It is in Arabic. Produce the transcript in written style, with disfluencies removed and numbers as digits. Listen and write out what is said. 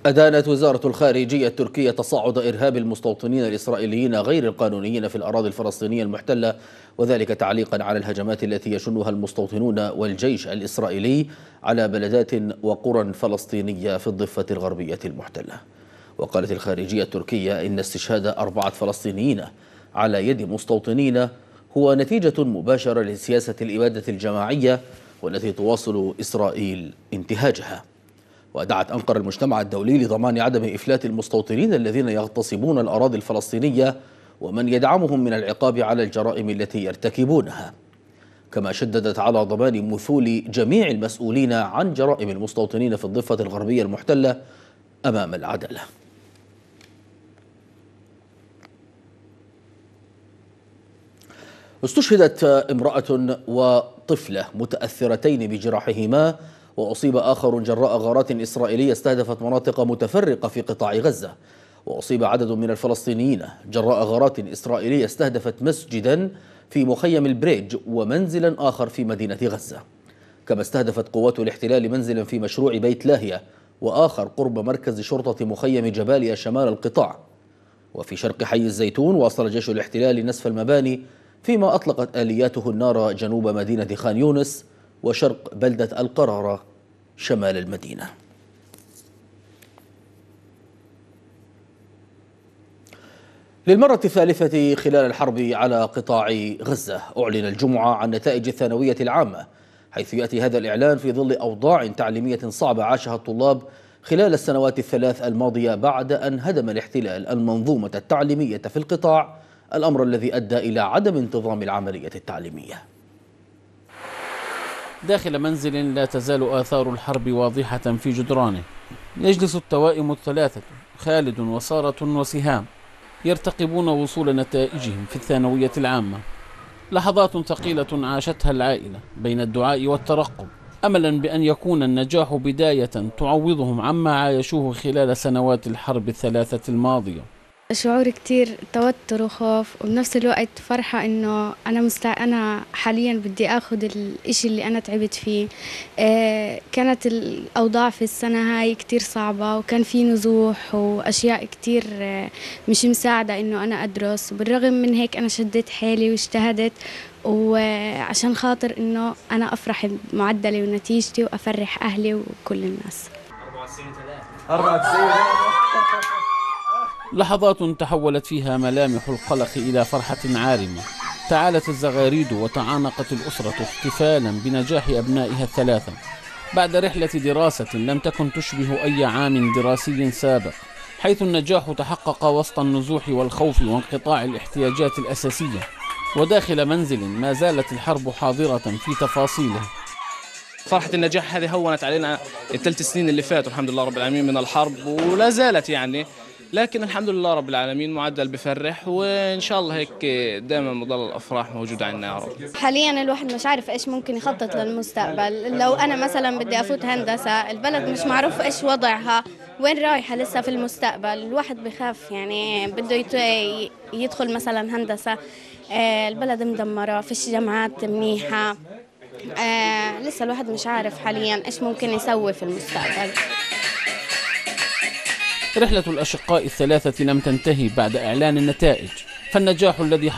أدانت وزارة الخارجية التركية تصاعد إرهاب المستوطنين الإسرائيليين غير القانونيين في الأراضي الفلسطينية المحتلة، وذلك تعليقا على الهجمات التي يشنها المستوطنون والجيش الإسرائيلي على بلدات وقرى فلسطينية في الضفة الغربية المحتلة. وقالت الخارجية التركية إن استشهاد 4 فلسطينيين على يد مستوطنين هو نتيجة مباشرة لسياسة الإبادة الجماعية والتي تواصل إسرائيل انتهاجها. ودعت أنقرة المجتمع الدولي لضمان عدم إفلات المستوطنين الذين يغتصبون الأراضي الفلسطينية ومن يدعمهم من العقاب على الجرائم التي يرتكبونها. كما شددت على ضمان مثول جميع المسؤولين عن جرائم المستوطنين في الضفة الغربية المحتلة أمام العدالة. استشهدت امرأة وطفلة متأثرتين بجراحهما، وأصيب آخر جراء غارات إسرائيلية استهدفت مناطق متفرقة في قطاع غزة. وأصيب عدد من الفلسطينيين جراء غارات إسرائيلية استهدفت مسجدا في مخيم البريج ومنزلا آخر في مدينة غزة. كما استهدفت قوات الاحتلال منزلا في مشروع بيت لاهية وآخر قرب مركز شرطة مخيم جباليا شمال القطاع. وفي شرق حي الزيتون واصل جيش الاحتلال نسف المباني، فيما أطلقت آلياته النار جنوب مدينة خان يونس وشرق بلدة القرارة شمال المدينة. للمرة الثالثة خلال الحرب على قطاع غزة أعلن الجمعة عن نتائج الثانوية العامة، حيث يأتي هذا الإعلان في ظل أوضاع تعليمية صعبة عاشها الطلاب خلال السنوات الثلاث الماضية بعد أن هدم الاحتلال المنظومة التعليمية في القطاع، الأمر الذي أدى إلى عدم انتظام العملية التعليمية. داخل منزل لا تزال آثار الحرب واضحة في جدرانه، يجلس التوائم الثلاثة خالد وسارة وسهام يرتقبون وصول نتائجهم في الثانوية العامة. لحظات ثقيلة عاشتها العائلة بين الدعاء والترقب، أملا بأن يكون النجاح بداية تعوضهم عما عايشوه خلال سنوات الحرب الثلاثة الماضية. شعور كتير توتر وخوف، وبنفس الوقت فرحة إنه أنا حاليا بدي أخذ الإشي اللي أنا تعبت فيه. كانت الأوضاع في السنة هاي كتير صعبة، وكان في نزوح وأشياء كتير مش مساعدة إنه أنا أدرس، وبالرغم من هيك أنا شديت حيلي واجتهدت، وعشان خاطر إنه أنا أفرح بمعدلي ونتيجتي وأفرح أهلي وكل الناس. 94 لحظات تحولت فيها ملامح القلق إلى فرحة عارمة. تعالت الزغاريد وتعانقت الأسرة احتفالا بنجاح أبنائها الثلاثة بعد رحلة دراسة لم تكن تشبه أي عام دراسي سابق، حيث النجاح تحقق وسط النزوح والخوف وانقطاع الاحتياجات الأساسية، وداخل منزل ما زالت الحرب حاضرة في تفاصيله. فرحة النجاح هذه هونت علينا ال3 سنين اللي فاتوا الحمد لله رب العالمين من الحرب، ولا زالت يعني، لكن الحمد لله رب العالمين معدل بفرح، وإن شاء الله هيك دائما مضل الأفراح موجودة عندنا يا رب. حاليا الواحد مش عارف إيش ممكن يخطط للمستقبل. لو أنا مثلا بدي أفوت هندسة، البلد مش معروف إيش وضعها، وين رايحة لسه في المستقبل. الواحد بخاف يعني بده يدخل مثلا هندسة، البلد مدمرة، فيش جامعات منيحة، لسه الواحد مش عارف حاليا إيش ممكن يسوي في المستقبل. رحلة الأشقاء الثلاثة لم تنتهي بعد إعلان النتائج، فالنجاح الذي